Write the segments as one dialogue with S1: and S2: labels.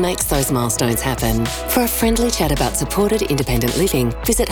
S1: makes those milestones happen. For a friendly chat about supported independent living, visit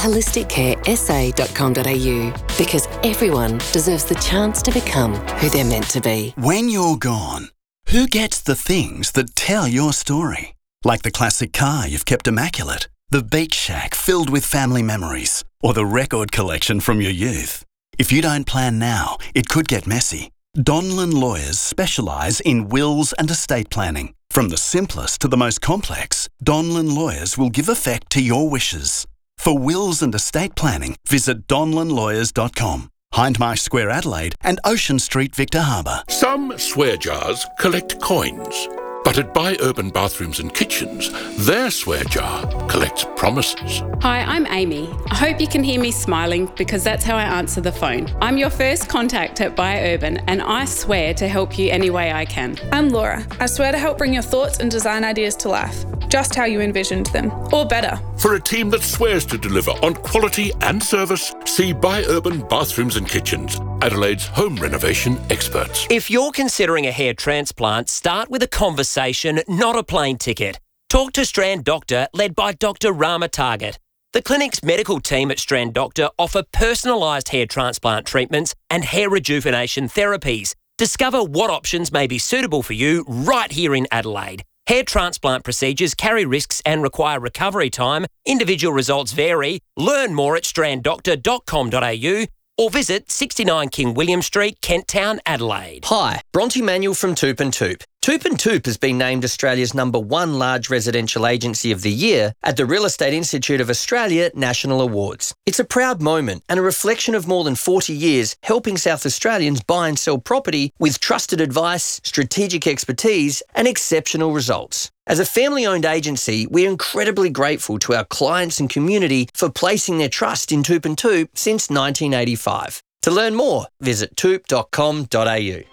S1: holisticcaresa.com.au, because everyone deserves the chance to become who they're meant to be.
S2: When you're gone, who gets the things that tell your story? Like the classic car you've kept immaculate, the beach shack filled with family memories, or the record collection from your youth. If you don't plan now, it could get messy. Donlan Lawyers specialise in wills and estate planning. From the simplest to the most complex, Donlan Lawyers will give effect to your wishes. For wills and estate planning, visit donlanlawyers.com. Hindmarsh Square, Adelaide, and Ocean Street, Victor Harbour.
S3: Some swear jars collect coins, but at Buy Urban Bathrooms and Kitchens, their swear jar collects promises.
S4: Hi, I'm Amy. I hope you can hear me smiling, because that's how I answer the phone. I'm your first contact at Buy Urban, and I swear to help you any way I can.
S5: I'm Laura. I swear to help bring your thoughts and design ideas to life, just how you envisioned them, or better.
S3: For a team that swears to deliver on quality and service, see Buy Urban Bathrooms and Kitchens, Adelaide's home renovation experts.
S6: If you're considering a hair transplant, start with a conversation, not a plane ticket. Talk to Strand Doctor, led by Dr. Rama Target. The clinic's medical team at Strand Doctor offer personalised hair transplant treatments and hair rejuvenation therapies. Discover what options may be suitable for you right here in Adelaide. Hair transplant procedures carry risks and require recovery time. Individual results vary. Learn more at stranddoctor.com.au or visit 69 King William Street, Kent Town, Adelaide.
S7: Hi, Bronte Manuel from Toop and Toop. Toop and Toop has been named Australia's #1 large residential agency of the year at the Real Estate Institute of Australia National Awards. It's a proud moment and a reflection of more than 40 years helping South Australians buy and sell property with trusted advice, strategic expertise and exceptional results. As a family-owned agency, we're incredibly grateful to our clients and community for placing their trust in Toop and Toop since 1985. To learn more, visit toop.com.au.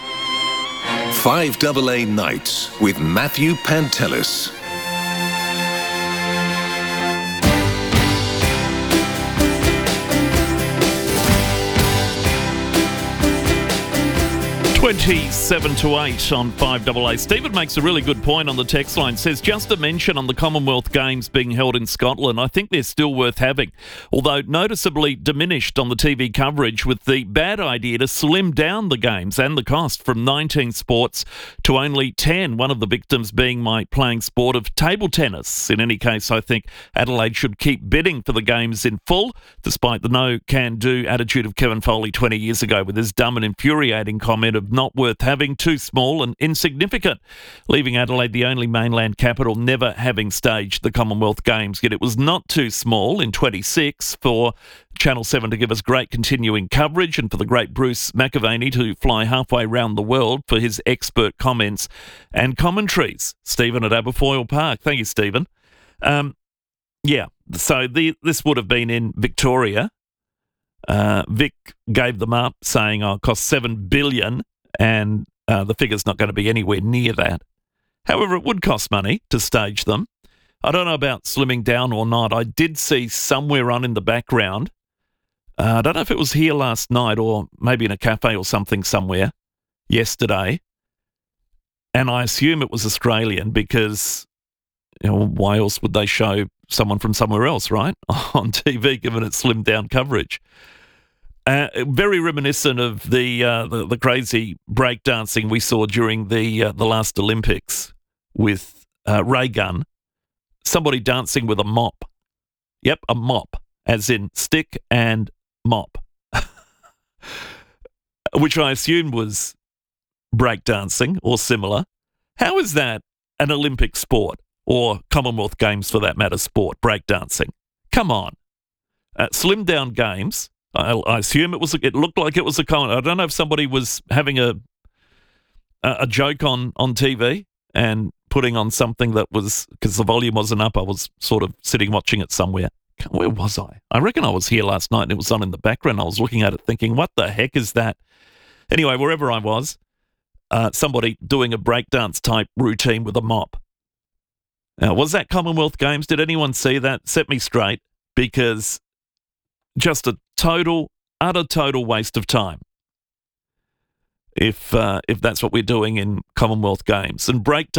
S8: 5AA Nights with Matthew Pantelis.
S9: Twenty-seven to 8 on 5AA. Stephen makes a really good point on the text line. Says, just a mention on the Commonwealth Games being held in Scotland. I think they're still worth having, although noticeably diminished on the TV coverage, with the bad idea to slim down the games and the cost from 19 sports to only 10, one of the victims being my playing sport of table tennis. In any case, I think Adelaide should keep bidding for the games in full, despite the no-can-do attitude of Kevin Foley 20 years ago with his dumb and infuriating comment of not worth having, too small and insignificant, leaving Adelaide the only mainland capital never having staged the Commonwealth Games. Yet it was not too small in 26 for Channel 7 to give us great continuing coverage, and for the great Bruce McAvaney to fly halfway round the world for his expert comments and commentaries. Stephen at Aberfoyle Park. Thank you, Stephen. So this would have been in Victoria. Vic gave them up, saying, it cost $7 billion, and the figure's not going to be anywhere near that. However, it would cost money to stage them. I don't know about slimming down or not. I did see somewhere on in the background, I don't know if it was here last night or maybe in a cafe or something somewhere yesterday, and I assume it was Australian because, why else would they show someone from somewhere else, right, on TV, given its slimmed down coverage? Very reminiscent of the crazy breakdancing we saw during the last Olympics with Ray Gunn. Somebody dancing with a mop. Yep, a mop, as in stick and mop, which I assume was breakdancing or similar. How is that an Olympic sport, or Commonwealth Games for that matter sport, breakdancing? Come on. Slimmed down games. I assume it looked like it was a comment. I don't know if somebody was having a joke on TV and putting on something that was, because the volume wasn't up, I was sort of sitting watching it somewhere. Where was I? I reckon I was here last night and it was on in the background. I was looking at it thinking, what the heck is that? Anyway, wherever I was, somebody doing a breakdance type routine with a mop. Now, was that Commonwealth Games? Did anyone see that? Set me straight, because just a utter total waste of time if that's what we're doing in Commonwealth Games. And break